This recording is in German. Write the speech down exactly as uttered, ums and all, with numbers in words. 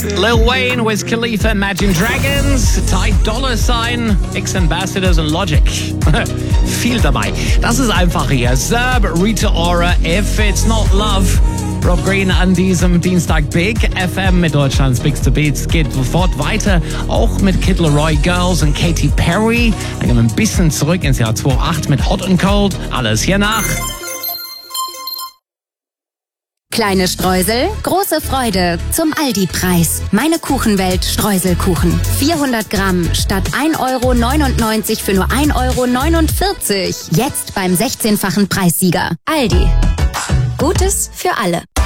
Lil Wayne, Wiz Khalifa, Imagine Dragons, Ty Dolla Sign, X-Ambassadors und Logic. Viel dabei. Das ist einfach hier. Zerb, Rita Ora, If It's Not Love. Rob Green an diesem Dienstag Big F M mit Deutschlands Bigste Beats geht sofort weiter. Auch mit Kid Laroi, Girls und Katy Perry. Dann gehen wir ein bisschen zurück ins Jahr zweitausendacht mit Hot and Cold. Alles hier nach. Kleine Streusel, große Freude zum Aldi-Preis. Meine Kuchenwelt Streuselkuchen. vierhundert Gramm statt ein Euro neunundneunzig für nur ein Euro neunundvierzig. Jetzt beim sechzehnfachen Preissieger. Aldi. Gutes für alle.